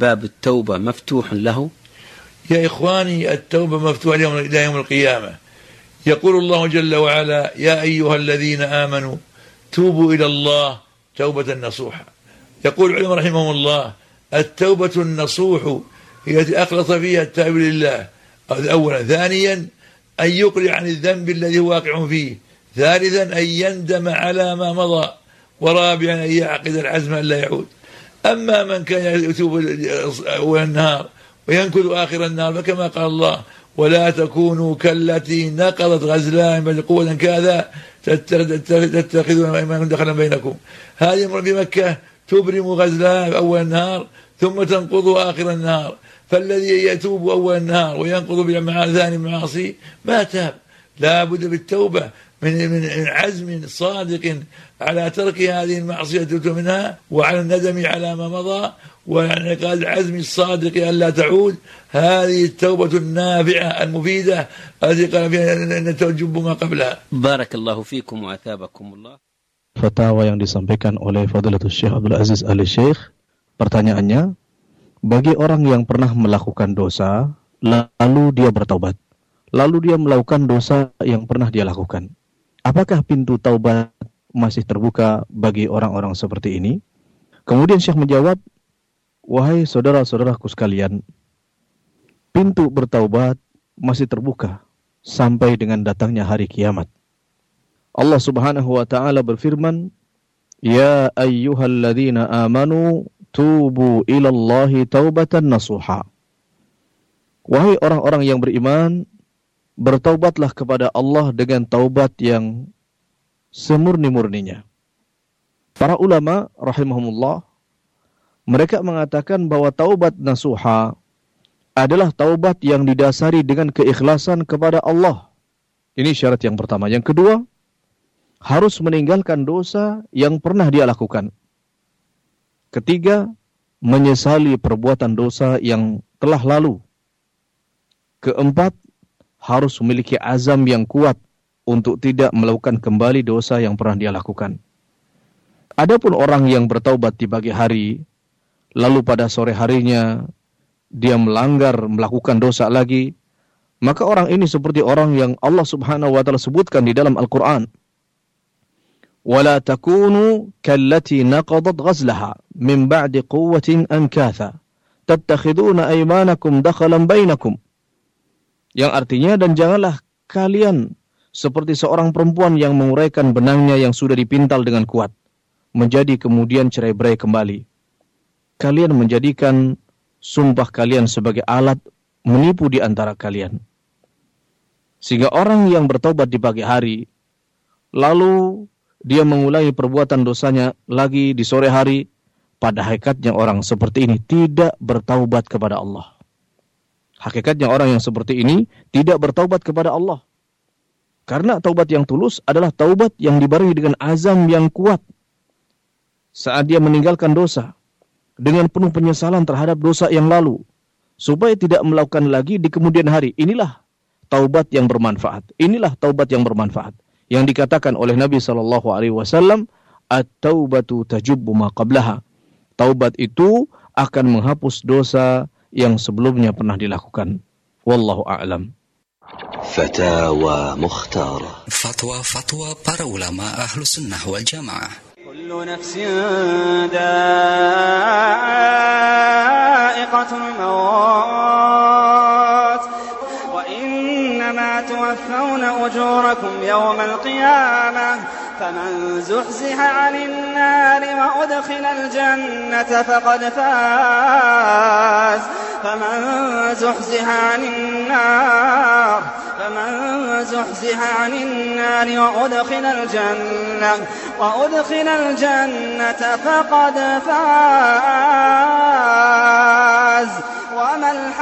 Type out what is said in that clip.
باب التوبة مفتوح له؟ يا إخواني، التوبة مفتوحة إلى يوم القيامة. يقول الله جل وعلا: يا أيها الذين آمنوا توبوا إلى الله توبة نصوحا. يقول العلماء رحمهم الله: التوبة النصوح هي التي أخلص فيها التائب لله أولا، ثانيا أن يقلع عن الذنب الذي هو واقع فيه، ثالثا أن يندم على ما مضى، ورابعا أن يعقد العزم أن لا يعود. أما من كان يتوب أول النهار وينكث آخر النهار، فكما قال الله: ولا تكونوا كالتي نقضت غزلان بعد قوة كذا تتخذون أيمانكم دخلا بينكم. هذه المرة بمكة تبرم غزلان أول النهار ثم تنقض آخر النهار، فالذي يتوب أول النهار وينقض ثاني المعاصي ما تاب. لا بد بالتوبة من عزم صادق على ترك هذه المعصية منها، وعلى الندم على ما مضى، وانعقاد العزم الصادق ألا تعود. هذه التوبة النافعة المفيدة التي قال فيها أن تجب ما قبلها. بارك الله فيكم وأثابكم الله. Fatwa yang disampaikan oleh Fadilatul Syekh Abdul Aziz Ali Syekh. Pertanyaannya, bagi orang yang pernah melakukan dosa lalu dia bertaubat, lalu dia melakukan dosa yang pernah dia lakukan, apakah pintu taubat masih terbuka bagi orang-orang seperti ini? Kemudian Syekh menjawab, wahai saudara-saudaraku sekalian, pintu bertaubat masih terbuka sampai dengan datangnya hari kiamat. Allah Subhanahu wa taala berfirman, ya ayyuhalladzina amanu tubu ilallahi taubatan nasuha. Wahai orang-orang yang beriman, bertaubatlah kepada Allah dengan taubat yang semurni-murninya. Para ulama rahimahumullah, mereka mengatakan bahwa taubat nasuha adalah taubat yang didasari dengan keikhlasan kepada Allah. Ini syarat yang pertama. Yang kedua, harus meninggalkan dosa yang pernah dia lakukan. Ketiga, menyesali perbuatan dosa yang telah lalu. Keempat, harus memiliki azam yang kuat untuk tidak melakukan kembali dosa yang pernah dia lakukan. Adapun orang yang bertaubat di pagi hari, lalu pada sore harinya dia melakukan dosa lagi, maka orang ini seperti orang yang Allah Subhanahu wa taala sebutkan di dalam Al-Qur'an. وَلَا تَكُونُوا كَالَّتِي نَقَضَتْ غَزْلَهَا مِنْ بَعْدِ قُوَّةٍ أَنْكَاثًا تَتَّخِذُونَ أَيْمَانَكُمْ دَخَلًا بَيْنَكُمْ. Yang artinya, dan janganlah kalian seperti seorang perempuan yang menguraikan benangnya yang sudah dipintal dengan kuat, menjadi kemudian cerai-berai kembali. Kalian menjadikan sumpah kalian sebagai alat menipu di antara kalian. Sehingga orang yang bertobat di pagi hari, lalu dia mengulangi perbuatan dosanya lagi di sore hari, pada hakikatnya orang seperti ini tidak bertaubat kepada Allah. Hakikatnya orang yang seperti ini tidak bertaubat kepada Allah. Karena taubat yang tulus adalah taubat yang dibarengi dengan azam yang kuat. Saat dia meninggalkan dosa, dengan penuh penyesalan terhadap dosa yang lalu, supaya tidak melakukan lagi di kemudian hari. Inilah taubat yang bermanfaat. Inilah taubat yang bermanfaat. Yang dikatakan oleh Nabi SAW, at-taubatu tajubbu ma qablaha. Taubat itu akan menghapus dosa yang sebelumnya pernah dilakukan. Wallahu a'lam. Fatawa Mukhtara. Fatwa para ulama Ahlus Sunnah wal Jamaah. Kullu nafsin da'iqatul maut wa innama tuwaffawna ujurakum yawmal qiyamah. فمن زحزح عن النار وأدخل الجنة فقد فاز. فمن زحزح عن النار وأدخل الجنة فقد فاز. وما